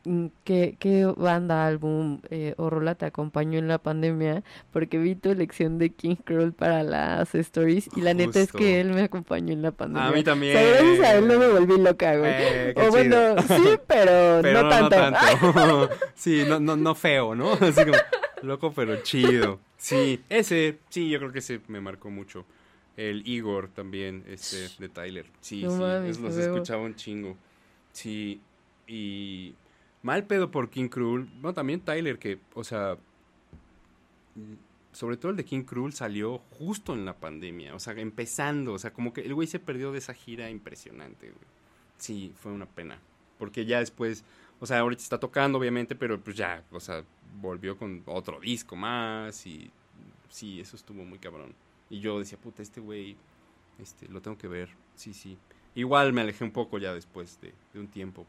¿qué banda, álbum o rola te acompañó en la pandemia? Porque vi tu elección de King Cruel para las stories y la neta es que Justo. él me acompañó en la A mí pandemia. O sea, gracias a él no me también. volví loca, güey. Qué O chido. bueno, sí, pero Pero no no, no tanto. tanto. Sí, no, no, no feo, ¿no? Así como, loco, pero chido. Sí, yo creo que ese me marcó mucho. El Igor también, de Tyler. Sí, No sí, mames, a los huevo. escuchaba un chingo. Sí, y mal pedo por King Cruel. Bueno, también Tyler, que, o sea, sobre todo el de King Cruel salió justo en la pandemia, o sea, empezando, o sea, como que el güey se perdió de esa gira impresionante, güey. Sí, fue una pena, porque ya después, o sea, ahorita está tocando, obviamente, pero pues ya, o sea, volvió con otro disco más y sí, eso estuvo muy cabrón. Y yo decía, puta, este güey, lo tengo que ver, sí, sí. Igual me alejé un poco ya después de un tiempo,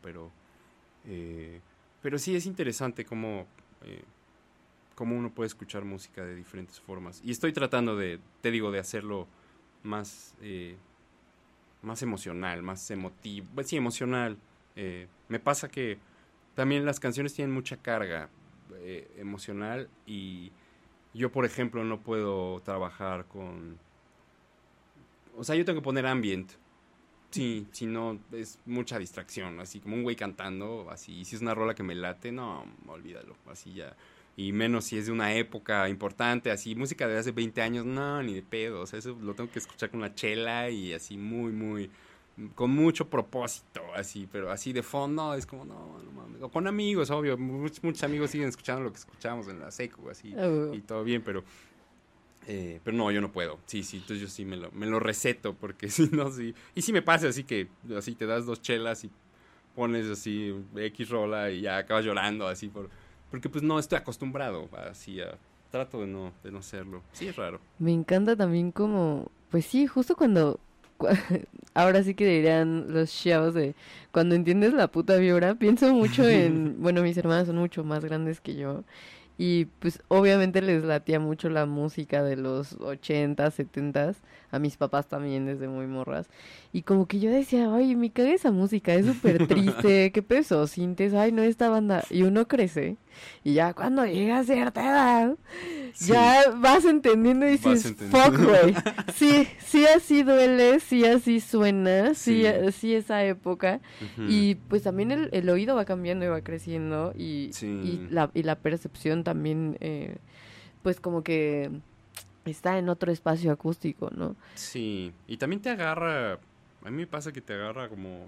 eh, pero sí es interesante eh, cómo uno puede escuchar música de diferentes formas. Y estoy tratando te digo, de hacerlo más, más emocional, más emotivo. Pues sí, emocional. Me pasa que también las canciones tienen mucha carga emocional y yo, por ejemplo, no puedo trabajar con... O sea, yo tengo que poner ambient. Sí, si no, es mucha distracción, así como un güey cantando, así, y si es una rola que me late, no, olvídalo, así ya, y menos si es de una época importante, así, música de hace 20 años, no, ni de pedo, o sea, eso lo tengo que escuchar con una chela y así con mucho propósito, así, pero así de fondo es como, no, no mames, o con amigos, obvio, muchos amigos siguen escuchando lo que escuchamos en la secu, así, A huevo. y todo bien, pero no, yo no puedo. Sí, sí, entonces yo sí me lo receto porque si no, sí. Y sí me pasa así que así te das dos chelas y pones así X rola y ya acabas llorando así porque pues no estoy acostumbrado así a... Trato de no hacerlo. Sí, es raro. Me encanta también como, pues sí, justo cuando, cua- ahora sí que dirían los chavos de, cuando entiendes la puta vibra, pienso mucho en, bueno, mis hermanas son mucho más grandes que yo. Y pues obviamente les latía mucho la música de los 80, 70. A mis papás también desde muy morras. Y como que yo decía, ay, me caga esa música, es súper triste, qué peso, sintes, ay, no, esta banda. Y uno crece. Y ya cuando llega a cierta edad, Sí, ya vas entendiendo y vas dices, fuck, entendiendo. güey. Sí, sí así duele, sí así suena, sí, Sí. sí esa época. Ujú. Y pues también el oído va cambiando y va creciendo Sí. y la percepción también, pues como que está en otro espacio acústico, ¿no? Sí. Y también te agarra... A mí me pasa que te agarra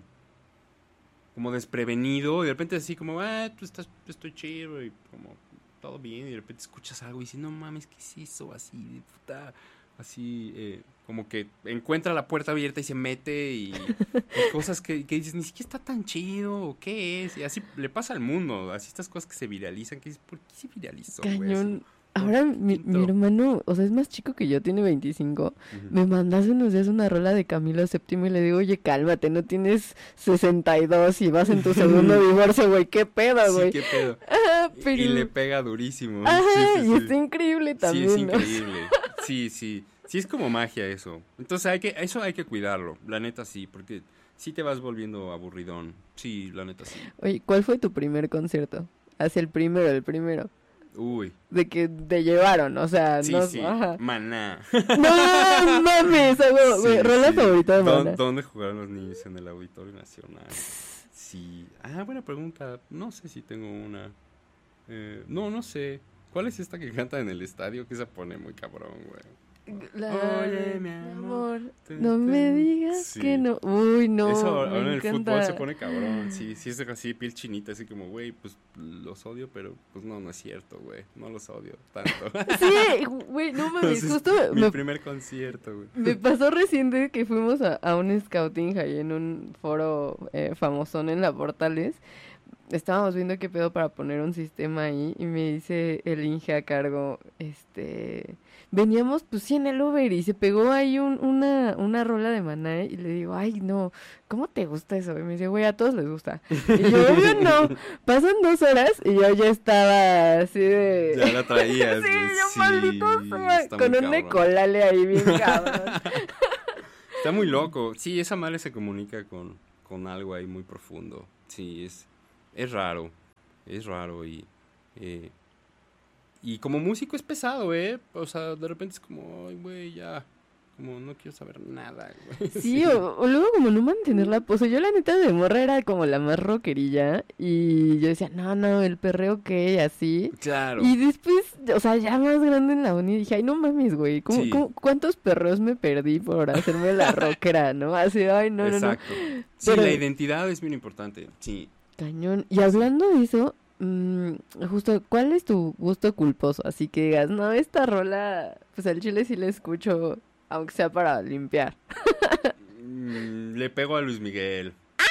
como desprevenido y de repente así como, estoy chido y como todo bien y de repente escuchas algo y dices, no mames, ¿qué es eso? Así, de puta, así, como que encuentra la puerta abierta y se mete y cosas que dices, ni siquiera está tan chido, o qué es, y así le pasa al mundo, así estas cosas que se viralizan, que dices, ¿por qué se viralizó, güey? Así como, Cañón. Ahora ¿qué mi entró? hermano, o sea, es más chico que yo, tiene 25. Ujú. Me manda hace unos días una rola de Camilo Séptimo y le digo, oye, cálmate, no tienes 62 y vas en tu segundo divorcio, güey, qué pedo, Sí, güey. qué pedo. Ajá, Y le pero... pega durísimo. Sí, Ajá, sí, y sí. está increíble Sí, es también, ¿no? increíble. Sí, sí. Sí, es como magia eso. Entonces eso hay que cuidarlo. La neta sí, porque sí te vas volviendo aburridón. Sí, la neta sí. Oye, ¿cuál fue tu primer concierto? Hacia el primero. Uy. De que te llevaron, o sea, no, Sí, sí. ajá. Maná. No mames, güey, Sí, rola sí. favorita de Maná. ¿Dónde jugaron los niños? En el Auditorio Nacional. Sí. Buena pregunta. No sé si tengo una. No, no sé. ¿Cuál es esta que canta en el estadio? Que se pone muy cabrón, güey. La Oye, de mi mi amor. amor, no me digas que Sí. no. Uy, Eso no, me ahora en el fútbol se encanta. pone cabrón. Sí, sí es así, piel chinita, así como, güey, pues los odio, pero pues no, no es cierto, güey. No los odio tanto. Sí, güey, no mames, Entonces, justo mi primer concierto, güey. me pasó reciente que fuimos a un scouting ahí en un foro famosón en la Portales. Estábamos viendo qué pedo para poner un sistema ahí y me dice el Inge a cargo, veníamos pues sí en el Uber y se pegó ahí una rola de Maná y le digo, ay no, ¿cómo te gusta eso? Y me dice, güey, a todos les gusta. Y yo, obvio no, pasan 2 horas y yo ya estaba así de... Ya la traías, Sí, güey. yo maldito Sí, sea, está muy con un cabrón. ecolale ahí bien cabrón. Está muy loco. Sí, esa madre se comunica con algo ahí muy profundo. Sí, es raro. Es raro eh, y como músico es pesado, ¿eh? O sea, de repente es como, ay, güey, ya, como no quiero saber nada, güey. Sí, Sí, o luego como no mantener la pose. Yo la neta de morra era como la más rockerilla y yo decía, no, no, el perreo qué, así. claro, Y después, o sea, ya más grande en la uni dije, ay, no mames, güey, sí, cuántos perreos me perdí por hacerme la rockera, ¿no? Así, ay, no, no, no. exacto. Sí, la Pero, identidad es bien importante, sí, cañón. Y sí. hablando de eso, justo, ¿cuál es tu gusto culposo? Así que digas, no, esta rola, pues al chile sí la escucho, aunque sea para limpiar. Le pego a Luis Miguel.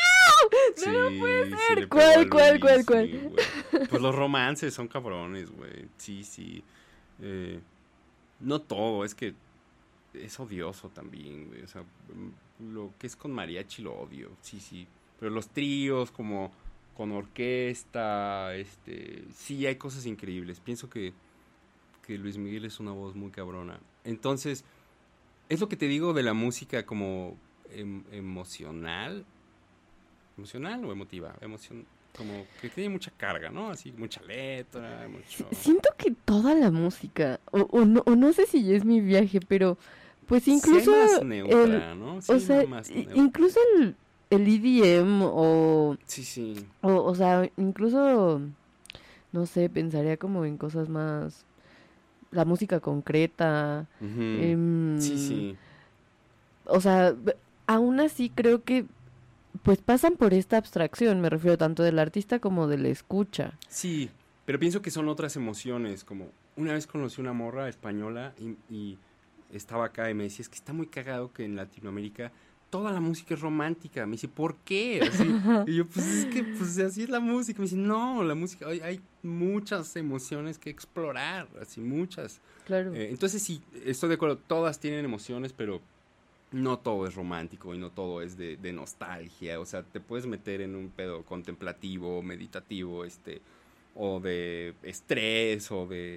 Sí, sí le pego a ¿Cuál, Luis, cuál? sí, güey. Pues los romances son cabrones, güey. Sí, sí. Eh, no todo, es que es odioso también, güey. O sea, lo que es con mariachi lo odio, sí, sí. Pero los tríos, como con orquesta, sí hay cosas increíbles. Pienso que Luis Miguel es una voz muy cabrona. Entonces, es lo que te digo de la música como emocional. ¿Emocional o emotiva? Como que tiene mucha carga, ¿no? Así, mucha letra, mucho... Siento que toda la música, o no sé si ya es mi viaje, pero pues Sí hay incluso más el, neutra, ¿no? Sí o hay una sea, más neutra. incluso el EDM Sí, sí. o sea, incluso, no sé, pensaría como en cosas más, la música concreta, Ujú. Sí, em, sí. o sea, aún así creo que pues pasan por esta abstracción, me refiero tanto del artista como de la escucha. Sí, pero pienso que son otras emociones, como una vez conocí una morra española y estaba acá y me decía, es que está muy cagado que en Latinoamérica toda la música es romántica. Me dice, ¿por qué? Así, y yo, pues es que pues así es la música. Me dice, no, la música, hay muchas emociones que explorar, así muchas. Claro. Entonces sí, estoy de acuerdo, todas tienen emociones, pero no todo es romántico y no todo es de nostalgia. O sea, te puedes meter en un pedo contemplativo, meditativo, o de estrés,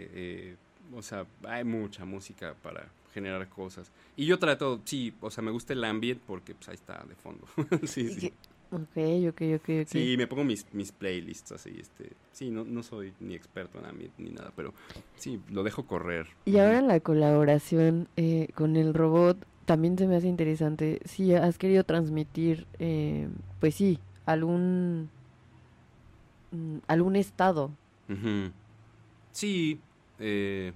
o sea, hay mucha música para generar cosas. Y yo trato, sí, o sea, me gusta el ambient porque pues ahí está de fondo. Sí, Y sí. ok. Sí, me pongo mis playlists así, sí, no soy ni experto en ambient ni nada, pero sí, lo dejo correr. Y Ujú. ahora la colaboración con el robot también se me hace interesante. Si has querido transmitir, pues sí, algún estado. Ujú. Sí, eh,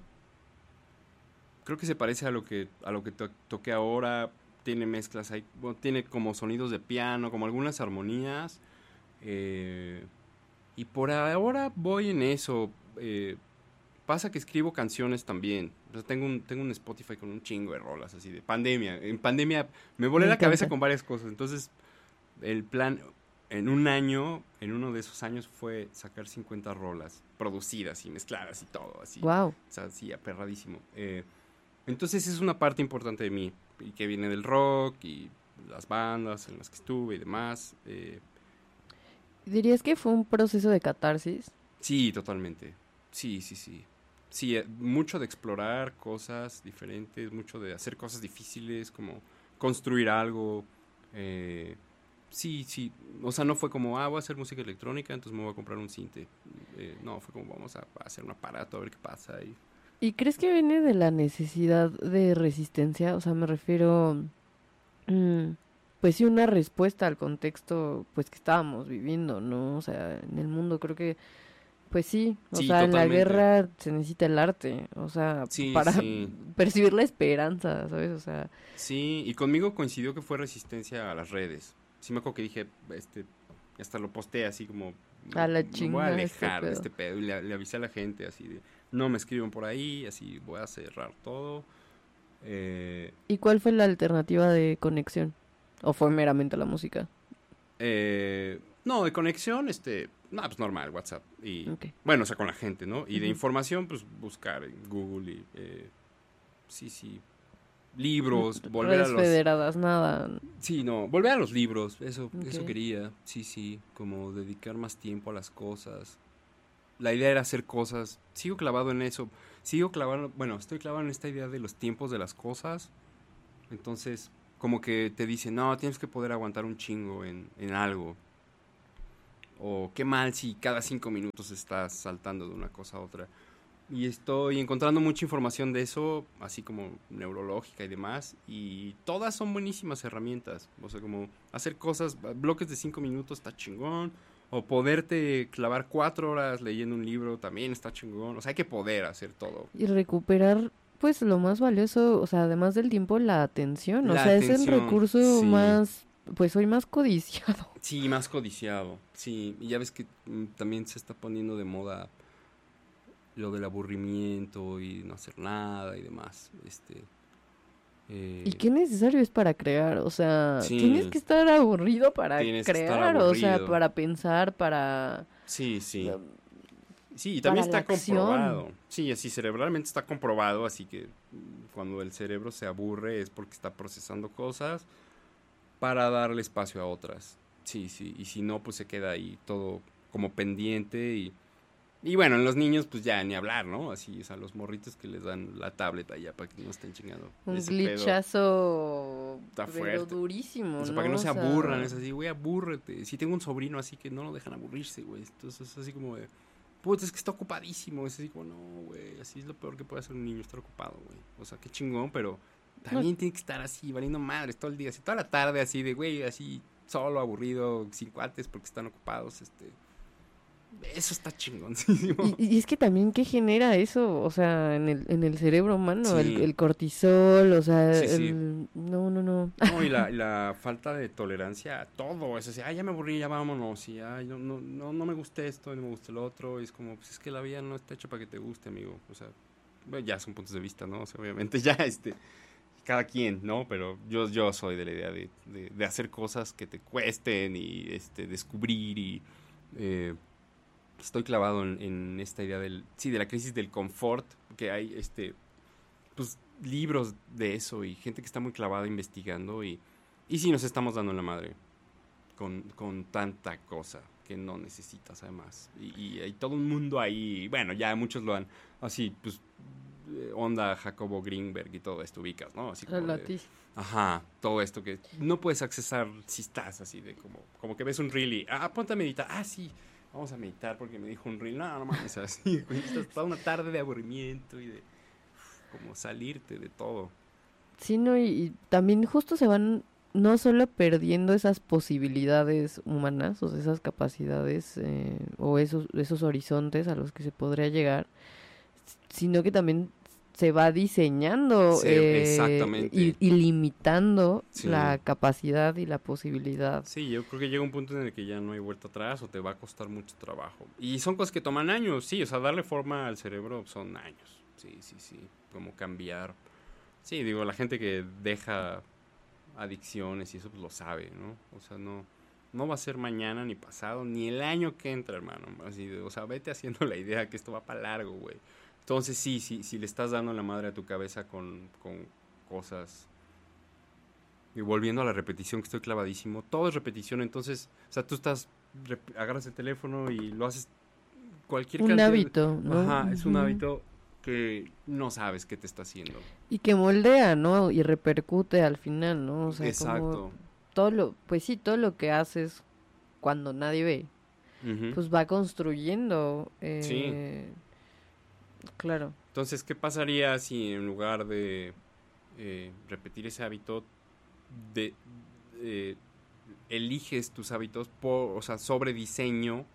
creo que se parece a lo que toqué ahora. Tiene mezclas ahí, bueno, tiene como sonidos de piano, como algunas armonías. eh, y por ahora voy en eso. Pasa que escribo canciones también. O sea, tengo un Spotify con un chingo de rolas así de pandemia. En pandemia me volé Me la cabeza encanta. con varias cosas. Entonces, el plan en un año, en uno de esos años fue sacar 50 rolas producidas y mezcladas y todo así. Wow. O sea, así aperradísimo. Entonces es una parte importante de mí y que viene del rock y las bandas en las que estuve y demás. ¿Dirías que fue un proceso de catarsis? Sí, totalmente. Sí, sí, sí. Sí, mucho de explorar cosas diferentes, mucho de hacer cosas difíciles, como construir algo. eh, sí, sí. O sea, no fue como, voy a hacer música electrónica, entonces me voy a comprar un sinte. No, fue como, vamos a hacer un aparato a ver qué pasa. ¿Y crees que viene de la necesidad de resistencia? O sea, me refiero, mm, pues sí, una respuesta al contexto, pues que estábamos viviendo, ¿no? O sea, en el mundo creo que pues sí, o Sí, sea, en la totalmente. guerra se necesita el arte, o sea, Sí, para sí. percibir la esperanza, ¿sabes? O sea, Sí, y conmigo coincidió que fue resistencia a las redes. Sí me acuerdo que dije, hasta lo posté así como, a la me voy a chinga este alejar de pedo. este pedo y le avisé a la gente así de, no me escriban por ahí, así voy a cerrar todo. Eh, ¿Y cuál fue la alternativa de conexión? ¿O fue meramente la música? no, de conexión, no, pues normal, WhatsApp. Y, Ok. bueno, o sea, con la gente, ¿no? Y de Ujú. información, pues buscar en Google y, sí, sí, Mm, libros, volver a redes los... federadas, nada. Sí, no, volver a los libros, Ok. eso quería, sí, sí, como dedicar más tiempo a las cosas. La idea era hacer cosas, sigo clavado en eso, estoy clavado en esta idea de los tiempos de las cosas, entonces como que te dicen, no, tienes que poder aguantar un chingo en algo, o qué mal si cada 5 minutos estás saltando de una cosa a otra. Y estoy encontrando mucha información de eso, así como neurológica y demás, y todas son buenísimas herramientas. O sea, como hacer cosas, bloques de 5 minutos está chingón, o poderte clavar 4 horas leyendo un libro también está chingón. O sea, hay que poder hacer todo. Y recuperar, pues, lo más valioso, o sea, además del tiempo, la atención. O La sea, es el atención, recurso sí. más, pues, hoy más codiciado. Sí, más codiciado, sí. Y ya ves que también se está poniendo de moda lo del aburrimiento y no hacer nada y demás. ¿Y Eh, qué necesario es para crear? O sea, tienes sí, que estar aburrido para tienes que estar crear, o sea, aburrido. para pensar, Sí, sí. Sí, y también para la está acción. comprobado. Sí, así cerebralmente está comprobado, así que cuando el cerebro se aburre es porque está procesando cosas para darle espacio a otras. Sí, sí, y si no, pues se queda ahí todo como pendiente y bueno, en los niños pues ya ni hablar, ¿no? Así, o sea, los morritos que les dan la tableta ya para que no estén chingando. Un Ese pedo glitchazo, está pero fuerte. O durísimo, sea, para que no ¿no? O se aburran, sea, es así, güey, abúrrete. Sí tengo un sobrino así que no lo dejan aburrirse, güey. Entonces es así como de, puta, es que está ocupadísimo. Es así como, no, güey, así es lo peor que puede hacer un niño, estar ocupado, güey. O sea, qué chingón, pero no, también tiene que estar así, valiendo madres todo el día, así, toda la tarde así de, güey, así, solo, aburrido, sin cuates porque están ocupados, Eso está chingoncísimo. y es que también, ¿qué genera eso? O sea, en el cerebro humano, Sí, el cortisol, o sea, sí, sí. el... No, no, no. No, y la falta de tolerancia a todo, es así, ay, ya me aburrí, ya vámonos, y ay, no me gusta esto, no me gusta el otro, y es como, pues es que la vida no está hecha para que te guste, amigo, o sea, bueno, ya son puntos de vista, ¿no? O sea, obviamente ya, cada quien, ¿no? Pero yo soy de la idea de hacer cosas que te cuesten y, descubrir y, eh, estoy clavado en esta idea sí, de la crisis del confort, que hay, pues libros de eso y gente que está muy clavada investigando y sí nos estamos dando en la madre con tanta cosa que no necesitas además. Y hay todo un mundo ahí, bueno, ya muchos lo han, así, pues, onda Jacobo Greenberg y todo esto ubicas, ¿no? Así como de, Relativo. ajá, todo esto que no puedes accesar si estás así de como que ves un reel y, ponte a meditar, sí, vamos a meditar porque me dijo un reel, no mames, así, güey, estás toda una tarde de aburrimiento y de como salirte de todo. Sí, no, y también justo se van no solo perdiendo esas posibilidades humanas, o sea, esas capacidades o esos horizontes a los que se podría llegar, sino que también se va diseñando Exactamente. y limitando Sí. la capacidad y la posibilidad. Sí, yo creo que llega un punto en el que ya no hay vuelta atrás o te va a costar mucho trabajo. Y son cosas que toman años, sí, o sea, darle forma al cerebro son años. Sí, sí, sí. Como cambiar. Sí, digo, la gente que deja adicciones y eso pues lo sabe, ¿no? O sea, no va a ser mañana ni pasado, ni el año que entra, hermano. Así o sea, vete haciendo la idea que esto va para largo, güey. Entonces sí, sí, si le estás dando la madre a tu cabeza con cosas. Y volviendo a la repetición, que estoy clavadísimo, todo es repetición, entonces, o sea, tú agarras el teléfono y lo haces cualquier Un cantidad. hábito, ¿no? Ajá, es un Ujú. hábito que no sabes qué te está haciendo. Y que moldea, ¿no? Y repercute al final, ¿no? O sea, como Exacto. todo lo, pues sí, todo lo que haces cuando nadie ve, Ujú. pues va construyendo, Sí. claro, Entonces, ¿qué pasaría si en lugar de repetir ese hábito, de, eh, eliges tus hábitos o sea, sobre diseño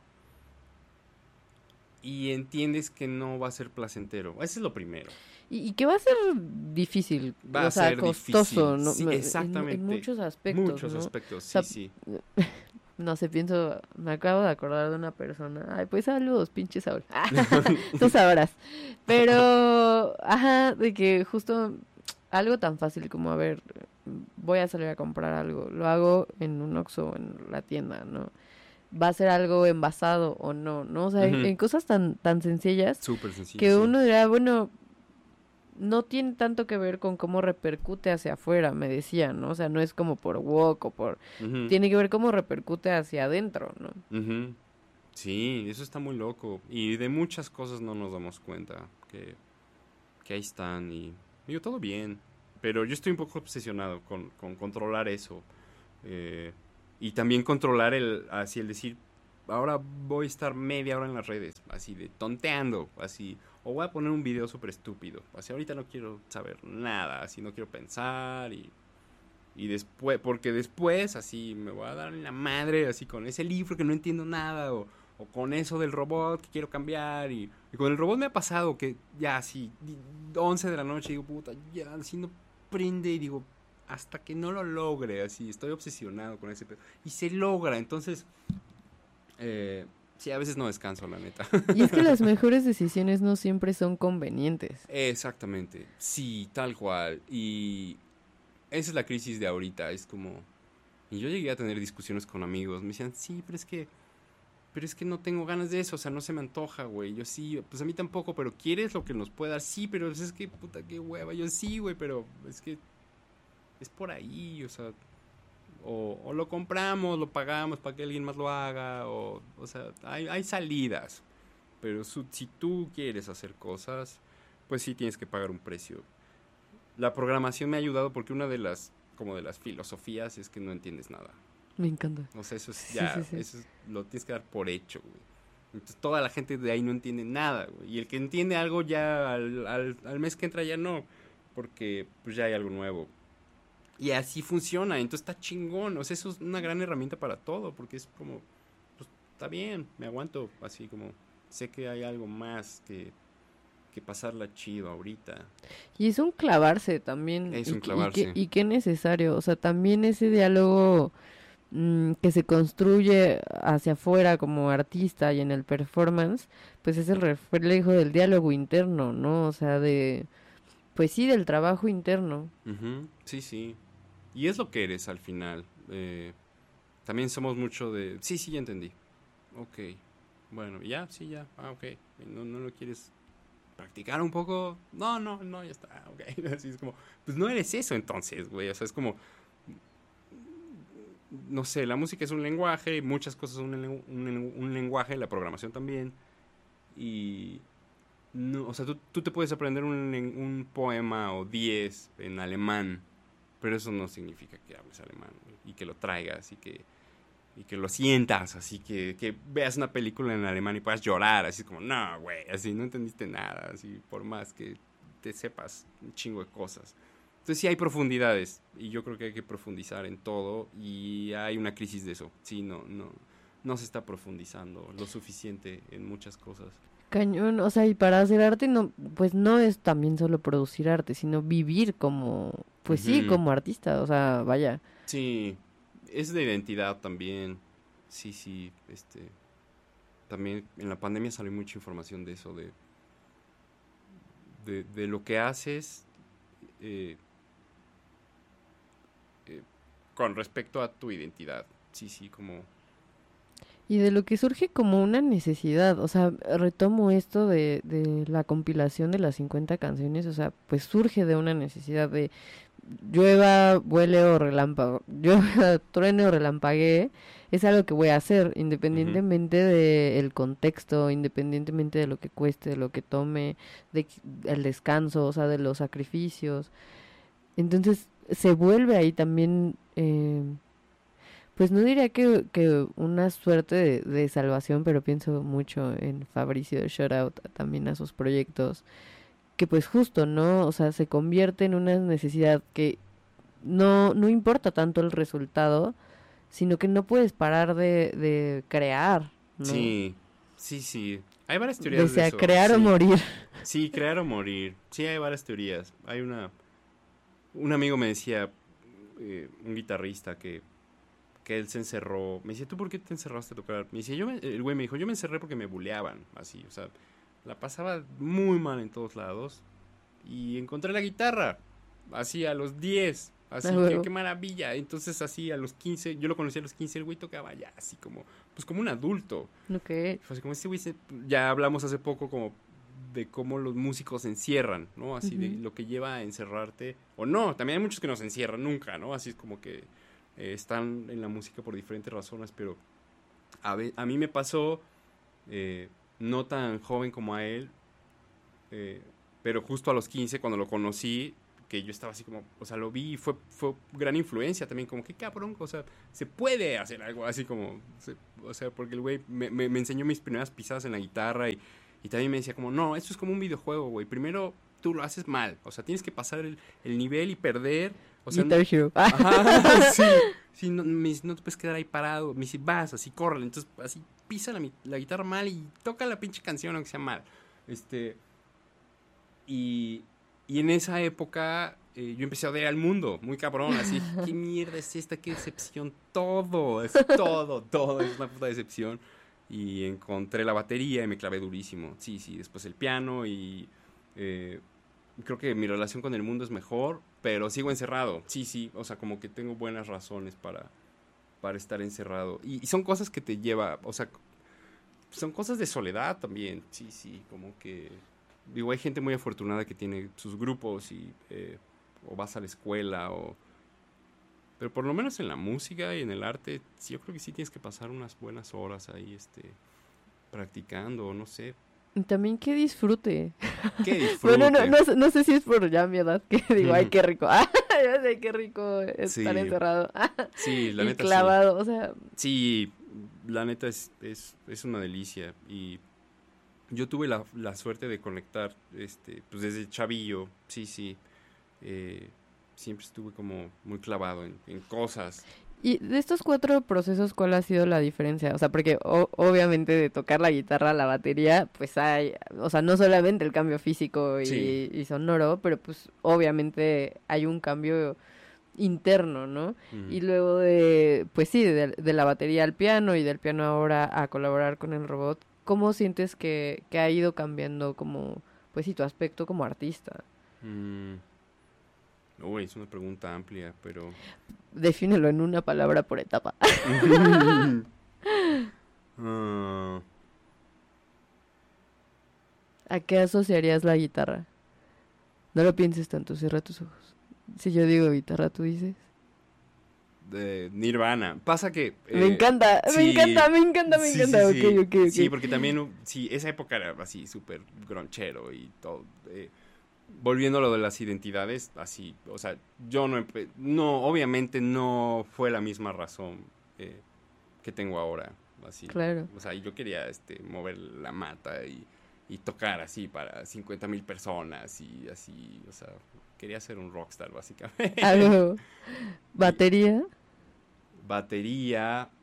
y entiendes que no va a ser placentero? Ese es lo primero. y que va a ser difícil, Va o a sea, ser difícil. costoso, ¿no? Sí, En exactamente. muchos aspectos, Muchos ¿no? O aspectos, sí, sea, sí. no sé, pienso, me acabo de acordar de una persona, ay, pues saludos, pinche Saúl, tú sabrás, pero, ajá, de que justo algo tan fácil como, a ver, voy a salir a comprar algo, lo hago en un Oxxo, en la tienda, ¿no? Va a ser algo envasado o no, ¿no? O sea, Ujú. en cosas tan sencillas Súper sencillo, que sí. uno dirá, bueno, no tiene tanto que ver con cómo repercute hacia afuera, me decían, ¿no? O sea, no es como por wok o por... Ujú, Tiene que ver cómo repercute hacia adentro, ¿no? ujú. Sí, eso está muy loco. Y de muchas cosas no nos damos cuenta que ahí están y digo, todo bien. Pero yo estoy un poco obsesionado con controlar eso. eh, y también controlar así el decir, ahora voy a estar media hora en las redes, así de tonteando, así, o voy a poner un video súper estúpido, así ahorita no quiero saber nada, así no quiero pensar y después, porque después así me voy a dar en la madre, así con ese libro que no entiendo nada, o con eso del robot que quiero cambiar, y con el robot me ha pasado que ya así, 11 de la noche, digo, puta, ya así no prende, y digo, hasta que no lo logre, así, estoy obsesionado con ese pedo, y se logra, entonces, sí, a veces no descanso, la neta. Y es que las mejores decisiones no siempre son convenientes. Exactamente, sí, tal cual, y esa es la crisis de ahorita, es como... Y yo llegué a tener discusiones con amigos, me decían, sí, pero es que no tengo ganas de eso, o sea, no se me antoja, güey. Yo sí, pues a mí tampoco, pero ¿quieres lo que nos puede dar? Sí, pero es que, puta, qué hueva. Yo sí, güey, pero es que es por ahí, o sea, o lo compramos, lo pagamos para que alguien más lo haga, o sea, hay salidas, pero si tú quieres hacer cosas, pues sí tienes que pagar un precio. La programación me ha ayudado porque una de las, como de las filosofías es que no entiendes nada. Me encanta. O sea, eso es Sí, ya, sí, sí. lo tienes que dar por hecho, güey. Entonces toda la gente de ahí no entiende nada, güey. Y el que entiende algo ya al mes que entra ya no, porque pues ya hay algo nuevo. Y así funciona, entonces está chingón. O sea, eso es una gran herramienta para todo, porque es como, pues está bien, me aguanto, así como, sé que hay algo más que pasarla chido ahorita. Y es un clavarse también, Es y, un clavarse. y qué necesario, o sea, también ese diálogo que se construye hacia afuera como artista y en el performance, pues es el reflejo del diálogo interno, ¿no? O sea, pues sí, del trabajo interno. Ujú, sí, sí. Y es lo que eres al final. También somos mucho de... Sí, sí, ya entendí. Ok. Bueno, ya, sí, ya. Ah, ok. ¿No lo quieres practicar un poco? No, no, no, ya está. Ah, ok. Así es como... Pues no eres eso entonces, güey. O sea, es como... No sé, la música es un lenguaje, muchas cosas son un lenguaje, la programación también. Y... No, o sea, tú te puedes aprender un poema o 10 en alemán, pero eso no significa que hables alemán, güey, y que lo traigas y que lo sientas, así que veas una película en alemán y puedas llorar, así como, no, güey, así no entendiste nada, así por más que te sepas un chingo de cosas. Entonces sí hay profundidades y yo creo que hay que profundizar en todo y hay una crisis de eso. Sí, no se está profundizando lo suficiente en muchas cosas. Cañón, o sea, y para hacer arte no, pues no es también solo producir arte, sino vivir como, pues sí, Ujú. como artista, o sea, vaya. Sí, es de identidad también. Sí, sí, también en la pandemia salió mucha información de eso, de lo que haces eh, eh, con respecto a tu identidad. Sí, sí, como... Y de lo que surge como una necesidad, o sea, retomo esto de la compilación de las 50 canciones, o sea, pues surge de una necesidad de llueva, vuele o relámpago, llueva, truene o relampaguee, es algo que voy a hacer, Ujú, independientemente del contexto, independientemente de lo que cueste, de lo que tome, el descanso, o sea, de los sacrificios. Entonces se vuelve ahí también, pues no diría que una suerte de salvación, pero pienso mucho en Fabricio de Shout Out también a sus proyectos, que pues justo, ¿no? O sea, se convierte en una necesidad que no importa tanto el resultado, sino que no puedes parar de crear, ¿no? sí, sí, sí. Hay varias teorías de Desea eso, crear o sí. morir. Sí, crear o morir. Sí, hay varias teorías. Hay una... Un amigo me decía, un guitarrista que él se encerró. Me dice, ¿tú por qué te encerraste a tocar? Me dice, el güey me dijo, yo me encerré porque me buleaban, así, o sea, la pasaba muy mal en todos lados. Y encontré la guitarra, así a los 10 A así, qué huevo. maravilla. Entonces, así a los 15 yo lo conocí a los 15 el güey tocaba ya, así como, pues como un adulto. Ok. Fue así como este güey, ya hablamos hace poco como de cómo los músicos se encierran, ¿no? Así de Ujú. lo que lleva a encerrarte. O no, también hay muchos que no se encierran nunca, ¿no? Así es como que están en la música por diferentes razones, pero a mí me pasó, eh, no tan joven como a él, eh, pero justo a los 15 cuando lo conocí, que yo estaba así como, o sea, lo vi y fue gran influencia también, como que cabrón, o sea, se puede hacer algo así como, o sea, porque el güey me enseñó mis primeras pisadas en la guitarra y también me decía como, no, esto es como un videojuego, güey, primero tú lo haces mal, o sea, tienes que pasar el nivel y perder, o sea, Guitar Hero. ajá, sí, sí, no, no te puedes quedar ahí parado, me dice, vas, así, córrele, entonces, así, pisa la guitarra mal y toca la pinche canción aunque sea mal, y en esa época yo empecé a odiar al mundo, muy cabrón, así, ¿qué mierda es esta? ¿Qué decepción? Todo, es una puta decepción. Y encontré la batería y me clavé durísimo. Sí, después el piano y creo que mi relación con el mundo es mejor, pero sigo encerrado. Sí, o sea, como que tengo buenas razones para estar encerrado. Y son cosas que te lleva, o sea, son cosas de soledad también. Sí, como que... Digo, hay gente muy afortunada que tiene sus grupos y o vas a la escuela pero por lo menos en la música y en el arte, sí, yo creo que sí tienes que pasar unas buenas horas ahí, practicando, no sé. Y también que disfrute. Que disfrute. Bueno, no sé si es por ya mi edad que digo, ay, qué rico. Ya sé, qué rico estar encerrado. Sí, la y neta clavado, sí. o sea. Sí, la neta es una delicia. Y yo tuve la suerte de conectar, pues desde chavillo, sí. Siempre estuve como muy clavado en cosas. Y de estos 4 procesos, ¿cuál ha sido la diferencia? O sea, porque obviamente de tocar la guitarra a la batería, pues hay, o sea, no solamente el cambio físico Sí. y sonoro, pero pues obviamente hay un cambio interno, ¿no? Y luego pues sí, de la batería al piano y del piano ahora a colaborar con el robot, ¿cómo sientes que ha ido cambiando como, pues sí, tu aspecto como artista? Uy, es una pregunta amplia, pero... Defínelo en una palabra por etapa. Ah, ¿A qué asociarías la guitarra? No lo pienses tanto, cierra tus ojos. Si yo digo guitarra, tú dices. de Nirvana. Pasa que... Me encanta, sí, me encanta. sí, Ok. Sí, porque también, sí, esa época era así súper gronchero y todo. Volviendo a lo de las identidades, así, o sea, yo no, obviamente no fue la misma razón que tengo ahora, así. Claro. O sea, yo quería mover la mata y tocar así para 50,000 personas y así, o sea, quería ser un rockstar básicamente. Algo. ¿Batería? Batería,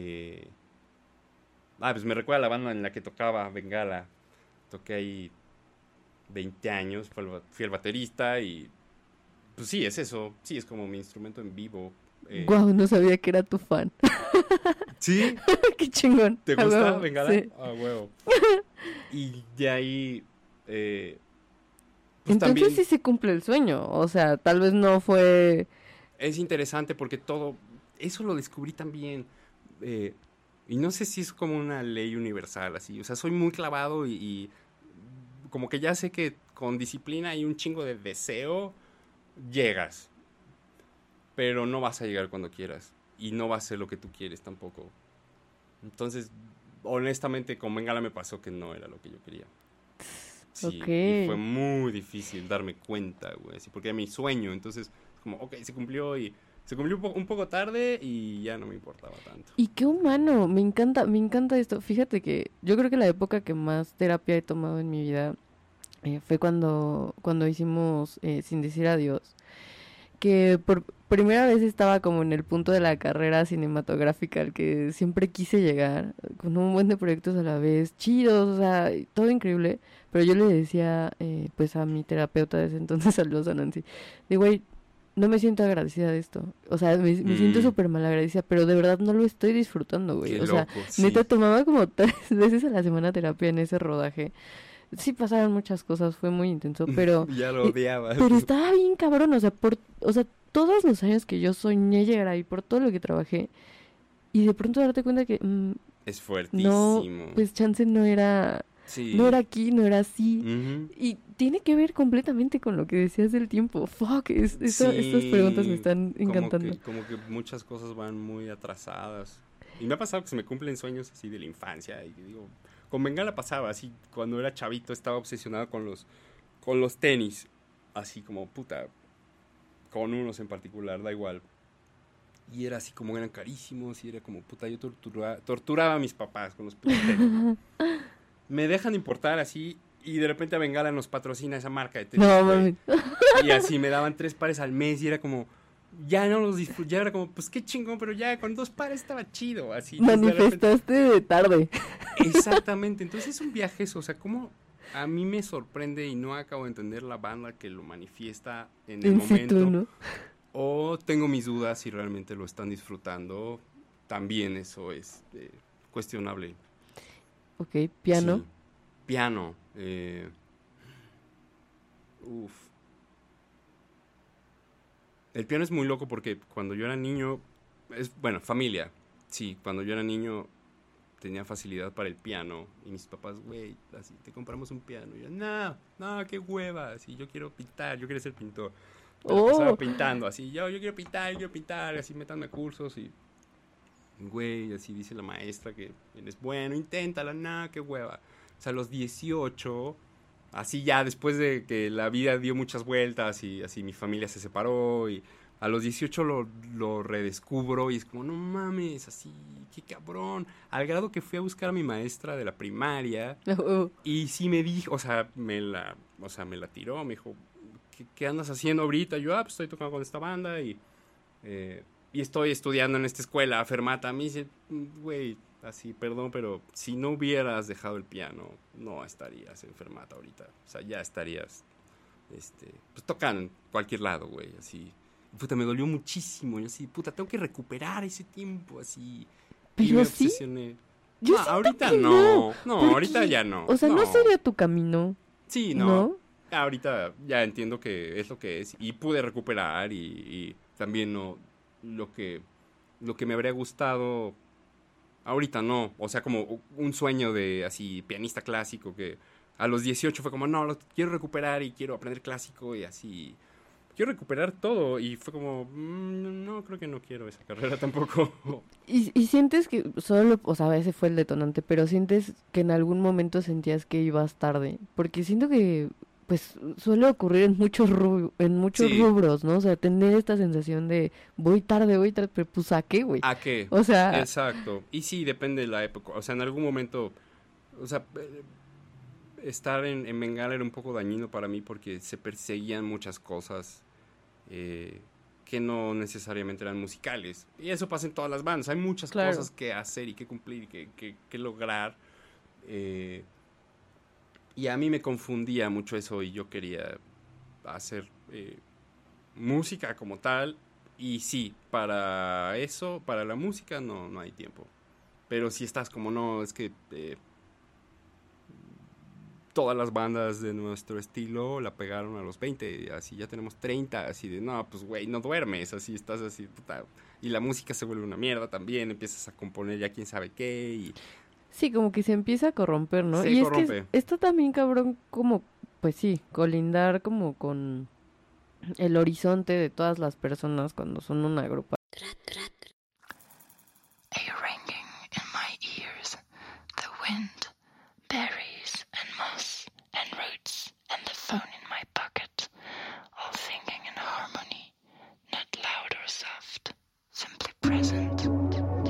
pues me recuerda a la banda en la que tocaba Bengala, toqué ahí 20 años, fui el baterista y pues sí, es eso, sí, es como mi instrumento en vivo. Guau, no sabía que era tu fan. ¿Sí? Qué chingón. ¿Te gusta Bengala? Sí. Ah, huevo. Y de ahí, pues entonces también sí se cumple el sueño, o sea, tal vez no fue... es interesante porque eso lo descubrí también, y no sé si es como una ley universal, así, o sea, soy muy clavado y como que ya sé que con disciplina y un chingo de deseo llegas, pero no vas a llegar cuando quieras y no va a ser lo que tú quieres tampoco. Entonces, honestamente, con Bengala me pasó que no era lo que yo quería. Sí, Okay. y fue muy difícil darme cuenta, güey, así, porque era mi sueño, entonces, como, ok, se cumplió un poco tarde y ya no me importaba tanto. Y qué humano, me encanta esto. Fíjate que yo creo que la época que más terapia he tomado en mi vida fue cuando hicimos Sin Decir Adiós, que por primera vez estaba como en el punto de la carrera cinematográfica al que siempre quise llegar, con un buen de proyectos a la vez, chidos, o sea, todo increíble, pero yo le decía pues a mi terapeuta de ese entonces, saludos a Nancy, de güey, no me siento agradecida de esto, o sea, me siento súper mal agradecida, pero de verdad no lo estoy disfrutando, güey, Qué o sea, loco, sí. neta tomaba como 3 veces a la semana terapia en ese rodaje. Sí pasaron muchas cosas, fue muy intenso, pero... Ya lo odiabas. Pero estaba bien cabrón, o sea, todos los años que yo soñé llegar ahí, por todo lo que trabajé, y de pronto darte cuenta que... es fuertísimo. No, pues chance no era... Sí. No era aquí, no era así. Uh-huh. Y tiene que ver completamente con lo que decías del tiempo. Fuck, estas preguntas me están encantando. Como que muchas cosas van muy atrasadas. Y me ha pasado que se me cumplen sueños así de la infancia. Y digo, con Bengala pasaba así, cuando era chavito estaba obsesionado con los tenis. Así como, puta, con unos en particular, da igual. Y era así como eran carísimos y era como, puta, yo torturaba a mis papás con los putos tenis. Me dejan de importar así y de repente a Bengala nos patrocina esa marca de tenis. No, güey. mami. Y así me daban 3 pares al mes y era como, ya no los disfruté, ya era como, pues qué chingón, pero ya con 2 pares estaba chido, así. Entonces, Manifestaste de tarde. exactamente, entonces es un viaje eso, o sea, como a mí me sorprende y no acabo de entender la banda que lo manifiesta en el En momento. situ, ¿no? O tengo mis dudas si realmente lo están disfrutando. También eso es cuestionable. Ok, piano. Sí. Piano. Uf. El piano es muy loco porque cuando yo era niño, bueno, familia. Sí, cuando yo era niño tenía facilidad para el piano y mis papás, güey, así, te compramos un piano. Y yo, no, qué hueva, así, yo quiero pintar, yo quiero ser pintor. Pero pasaba pintando, así, yo quiero pintar, así, métanme a cursos y, güey, así dice la maestra que eres bueno, inténtala, qué hueva. O sea, a los 18, así ya después de que la vida dio muchas vueltas y así mi familia se separó y a los 18 lo redescubro y es como, no mames, así, qué cabrón. Al grado que fui a buscar a mi maestra de la primaria y sí me dijo, o sea, me la tiró, me dijo, ¿qué andas haciendo ahorita? Yo, pues estoy tocando con esta banda y estoy estudiando en esta escuela, Fermata. Me dice, güey, así, perdón, pero si no hubieras dejado el piano, no estarías en Fermata ahorita. O sea, ya estarías, pues tocando en cualquier lado, güey, así. Puta, me dolió muchísimo. Yo así, puta, tengo que recuperar ese tiempo, así. Y Pero me sí, obsesioné. yo No, siento ahorita que no. No, porque, ahorita ya no. O sea, no No. sería tu camino, Sí, ¿no? ahorita ya entiendo que es lo que es y pude recuperar y también no lo que me habría gustado ahorita no, o sea, como un sueño de así pianista clásico que a los 18 fue como no, lo quiero recuperar y quiero aprender clásico y así quiero recuperar todo y fue como no, creo que no quiero esa carrera tampoco. Y sientes que solo, o sea, ese fue el detonante, pero sientes que en algún momento sentías que ibas tarde, porque siento que, pues, suele ocurrir en en muchos Sí, rubros, ¿no? O sea, tener esta sensación de voy tarde, pero pues, ¿a qué, güey? ¿a qué? O sea, Exacto. Y sí, depende de la época. O sea, en algún momento, o sea, estar en Bengala era un poco dañino para mí porque se perseguían muchas cosas que no necesariamente eran musicales. Y eso pasa en todas las bandas. Hay muchas claro. cosas que hacer y que cumplir y que lograr. eh, y a mí me confundía mucho eso y yo quería hacer música como tal. Y sí, para eso, para la música no hay tiempo. Pero si estás como no, es que todas las bandas de nuestro estilo la pegaron a los 20, así ya tenemos 30, así de, no, pues güey, no duermes, así estás así, puta. Y la música se vuelve una mierda también, empiezas a componer ya quién sabe qué y Sí, como que se empieza a corromper, ¿no? se Y es que corrompe. está también cabrón como, pues sí, colindar como con el horizonte de todas las personas cuando son una agrupación